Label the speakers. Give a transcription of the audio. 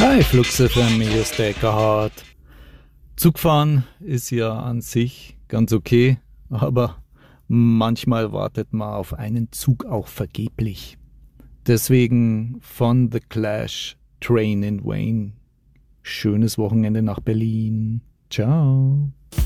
Speaker 1: Hi, Flux FM, hier ist der Eckerhard. Zugfahren ist ja an sich ganz okay, aber manchmal wartet man auf einen Zug auch vergeblich. Deswegen von The Clash, Train in Vain. Schönes Wochenende nach Berlin. Ciao.